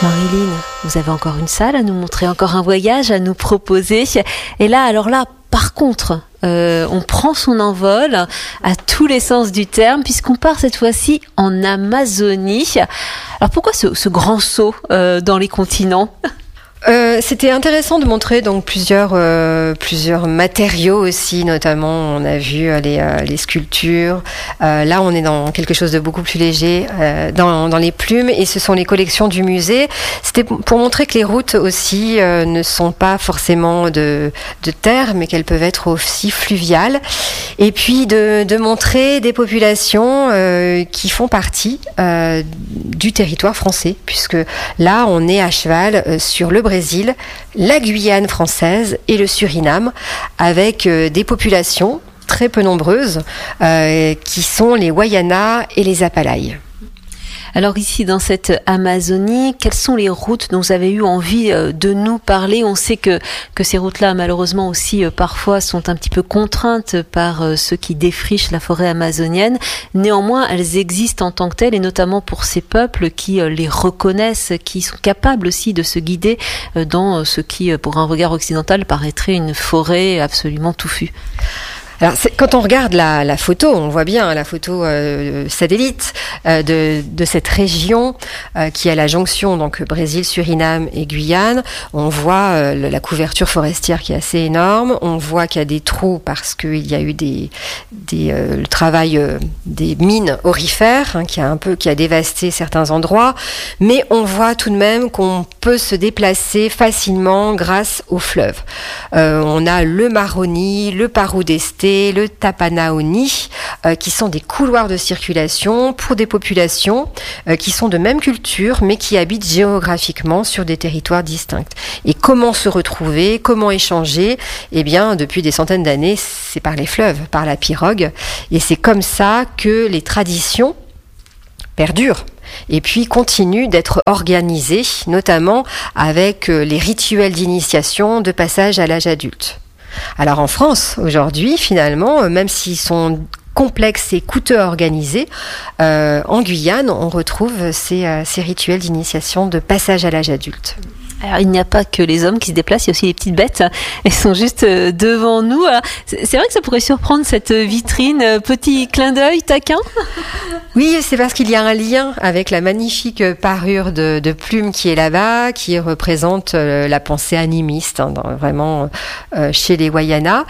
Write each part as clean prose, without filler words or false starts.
Marilyn, vous avez encore une salle à nous montrer, encore un voyage à nous proposer. Et là, alors là, par contre, on prend son envol à tous les sens du terme, puisqu'on part cette fois-ci en Amazonie. Alors pourquoi ce grand saut dans les continents ? C'était intéressant de montrer donc plusieurs matériaux aussi, notamment on a vu les sculptures. Là on est dans quelque chose de beaucoup plus léger, dans les plumes, et ce sont les collections du musée. C'était pour montrer que les routes aussi ne sont pas forcément de terre, mais qu'elles peuvent être aussi fluviales. Et puis de montrer des populations qui font partie du territoire français, puisque là on est à cheval sur le Brésil, la Guyane française et le Suriname, avec des populations très peu nombreuses qui sont les Wayana et les Apalaï. Alors ici, dans cette Amazonie, quelles sont les routes dont vous avez eu envie de nous parler ? On sait que ces routes-là, malheureusement aussi, parfois sont un petit peu contraintes par ceux qui défrichent la forêt amazonienne. Néanmoins, elles existent en tant que telles, et notamment pour ces peuples qui les reconnaissent, qui sont capables aussi de se guider dans ce qui, pour un regard occidental, paraîtrait une forêt absolument touffue. Alors, quand on regarde la photo, on voit bien la photo satellite de cette région qui est la jonction donc Brésil, Suriname et Guyane. On voit la couverture forestière qui est assez énorme. On voit qu'il y a des trous parce qu'il y a eu le travail des mines aurifères qui a dévasté certains endroits. Mais on voit tout de même qu'on peut se déplacer facilement grâce au fleuve. On a le Maroni, le Paru-d'Este, le Tapanaoni, qui sont des couloirs de circulation pour des populations qui sont de même culture, mais qui habitent géographiquement sur des territoires distincts. Et comment se retrouver, comment échanger ? Eh bien, depuis des centaines d'années, c'est par les fleuves, par la pirogue. Et c'est comme ça que les traditions perdurent et puis continuent d'être organisées, notamment avec les rituels d'initiation, de passage à l'âge adulte. Alors en France, aujourd'hui, finalement, même s'ils sont complexes et coûteux à organiser, en Guyane, on retrouve ces rituels d'initiation de passage à l'âge adulte. Alors, il n'y a pas que les hommes qui se déplacent, il y a aussi les petites bêtes. Elles sont juste devant nous. Alors, c'est vrai que ça pourrait surprendre cette vitrine. Petit clin d'œil, taquin. Oui, c'est parce qu'il y a un lien avec la magnifique parure de plumes qui est là-bas, qui représente la pensée animiste, vraiment chez les Wayana.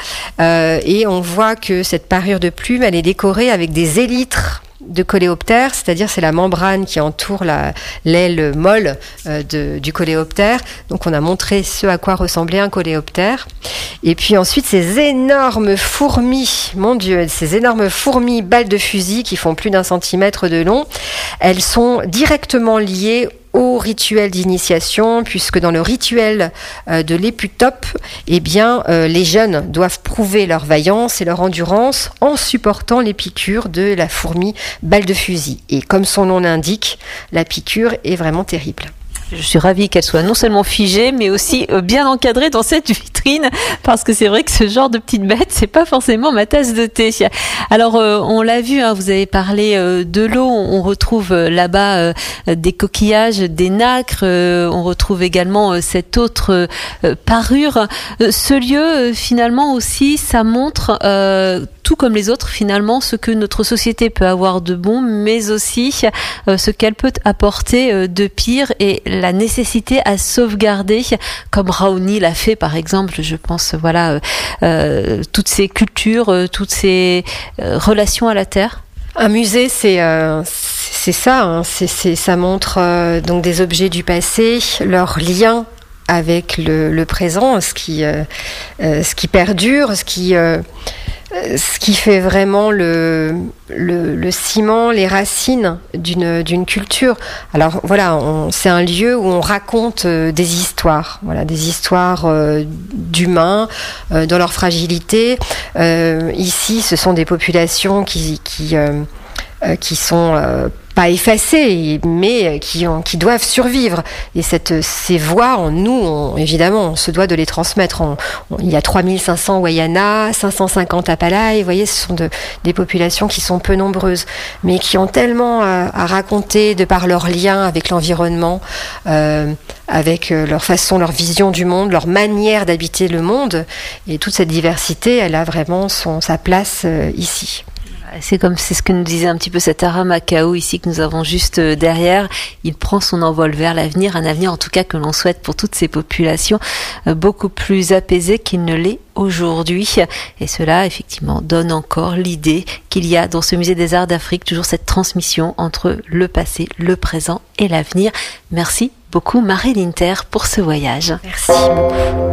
Et on voit que cette parure de plumes, elle est décorée avec des élytres de coléoptère, c'est-à-dire c'est la membrane qui entoure l'aile molle du coléoptère. Donc on a montré ce à quoi ressemblait un coléoptère. Et puis ensuite ces énormes fourmis, mon Dieu, ces énormes fourmis balles de fusil qui font plus d'1 centimètre de long, elles sont directement liées au rituel d'initiation, puisque dans le rituel de l'éputope, eh bien, les jeunes doivent prouver leur vaillance et leur endurance en supportant les piqûres de la fourmi balle de fusil. Et comme son nom l'indique, la piqûre est vraiment terrible. Je suis ravie qu'elle soit non seulement figée, mais aussi bien encadrée dans cette vitrine, parce que c'est vrai que ce genre de petite bête, c'est pas forcément ma tasse de thé. Alors, on l'a vu, hein, vous avez parlé de l'eau, on retrouve là-bas des coquillages, des nacres, on retrouve également cette autre parure. Ce lieu, finalement aussi, ça montre tout comme les autres, finalement, ce que notre société peut avoir de bon, mais aussi ce qu'elle peut apporter de pire, et la nécessité à sauvegarder, comme Raoni l'a fait, par exemple, je pense, voilà, toutes ces cultures, toutes ces relations à la terre. Un musée, c'est ça, hein, ça montre donc des objets du passé, leur lien avec le présent, ce qui perdure, ce qui fait vraiment le ciment, les racines d'une culture. Alors voilà, c'est un lieu où on raconte des histoires, voilà, des histoires d'humains dans leur fragilité. Ici, ce sont des populations qui sont pas effacées, mais qui doivent survivre. Et ces voix, évidemment, on se doit de les transmettre. Il y a 3500 Wayana, 550 Apalai. Vous voyez, ce sont des populations qui sont peu nombreuses, mais qui ont tellement à raconter de par leur lien avec l'environnement, avec leur façon, leur vision du monde, leur manière d'habiter le monde. Et toute cette diversité, elle a vraiment sa place ici. C'est ce que nous disait un petit peu cet Ara Macao ici que nous avons juste derrière. Il prend son envol vers l'avenir, un avenir en tout cas que l'on souhaite pour toutes ces populations beaucoup plus apaisées qu'il ne l'est aujourd'hui. Et cela effectivement donne encore l'idée qu'il y a dans ce musée des Arts d'Afrique toujours cette transmission entre le passé, le présent et l'avenir. Merci beaucoup Marie Linter pour ce voyage. Merci beaucoup.